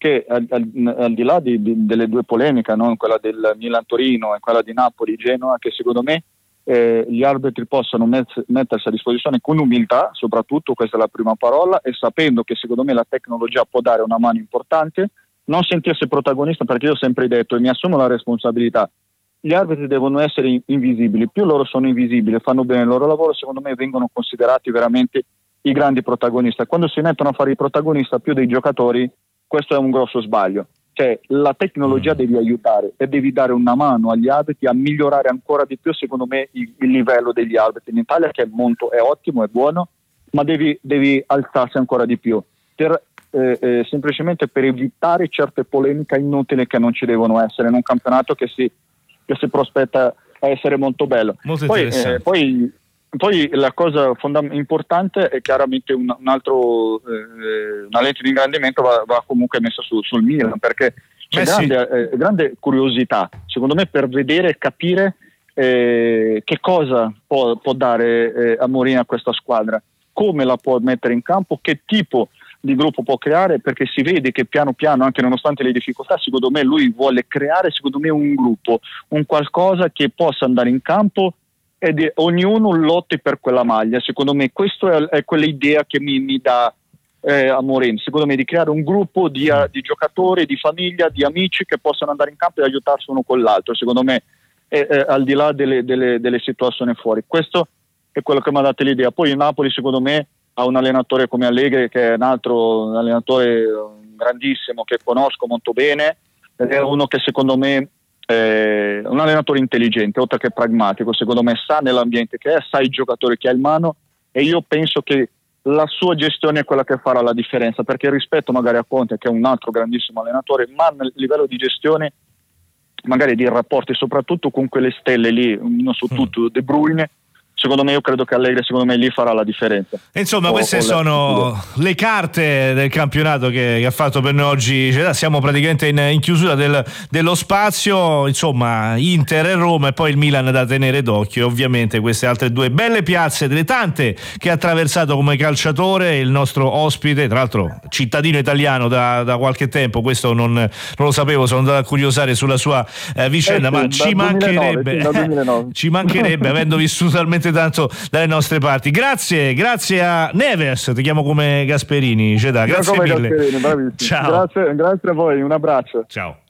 che al di là delle due polemiche, no? Quella del Milan-Torino e quella di Napoli-Genoa, che secondo me gli arbitri possano mettersi a disposizione con umiltà, soprattutto, questa è la prima parola, e sapendo che secondo me la tecnologia può dare una mano importante, non sentirsi protagonista, perché io ho sempre detto e mi assumo la responsabilità, gli arbitri devono essere invisibili, più loro sono invisibili e fanno bene il loro lavoro, secondo me vengono considerati veramente i grandi protagonisti. Quando si mettono a fare i protagonisti più dei giocatori, questo è un grosso sbaglio. Cioè, la tecnologia devi aiutare e devi dare una mano agli arbitri a migliorare ancora di più, secondo me, il livello degli arbitri in Italia, che è ottimo, è buono, ma devi alzarsi ancora di più, semplicemente per evitare certe polemiche inutili che non ci devono essere in un campionato che si prospetta a essere molto bello. Molto Poi la cosa importante è chiaramente una lente di ingrandimento va comunque messa sul Milan, perché c'è grande curiosità, secondo me, per vedere e capire che cosa può dare Amorim a questa squadra, come la può mettere in campo, che tipo di gruppo può creare, perché si vede che piano piano, anche nonostante le difficoltà, secondo me lui vuole creare un gruppo, un qualcosa che possa andare in campo ed ognuno lotti per quella maglia. Secondo me questa è quell'idea che mi dà Amorim, secondo me, di creare un gruppo di giocatori, di famiglia, di amici che possano andare in campo e aiutarsi uno con l'altro. Secondo me al di là delle situazioni fuori, questo è quello che mi ha dato l'idea. Poi il Napoli, secondo me, ha un allenatore come Allegri, che è un allenatore grandissimo, che conosco molto bene, ed è uno che secondo me un allenatore intelligente, oltre che pragmatico. Secondo me sa nell'ambiente che sa i giocatori che ha in mano, e io penso che la sua gestione è quella che farà la differenza, perché rispetto magari a Conte, che è un altro grandissimo allenatore, ma nel livello di gestione, magari di rapporti, soprattutto con quelle stelle lì, uno su tutto De Bruyne, secondo me, io credo che Allegri, secondo me, lì farà la differenza. Insomma, queste sono le carte del campionato che ha fatto per noi oggi. Siamo praticamente in chiusura dello spazio. Insomma, Inter e Roma, e poi il Milan da tenere d'occhio, e ovviamente queste altre due belle piazze delle tante che ha attraversato come calciatore il nostro ospite, tra l'altro cittadino italiano da qualche tempo. Questo non lo sapevo, sono andato a curiosare sulla sua vicenda, ma ci mancherebbe avendo vissuto talmente tanto dalle nostre parti. Grazie a Neves, ti chiamo come Gasperini, grazie mille. Gasperini, bravissimo. Ciao. Grazie a voi, un abbraccio. Ciao.